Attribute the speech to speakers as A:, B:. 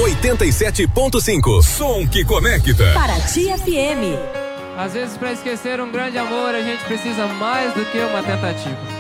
A: 87.5. Som que conecta.
B: Paraty FM.
C: Às vezes, para esquecer um grande amor, a gente precisa mais do que uma tentativa.